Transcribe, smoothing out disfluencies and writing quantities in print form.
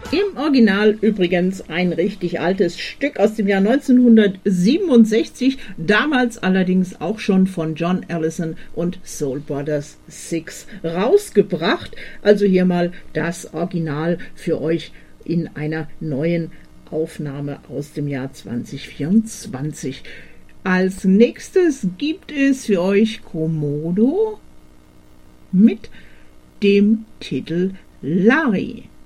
Im Original übrigens ein richtig altes Stück aus dem Jahr 1967, damals allerdings auch schon von John Allison und Soul Brothers 6 rausgebracht. Also hier mal das Original für euch in einer neuen Aufnahme aus dem Jahr 2024. Als nächstes gibt es für euch Komodo mit dem Titel Larry.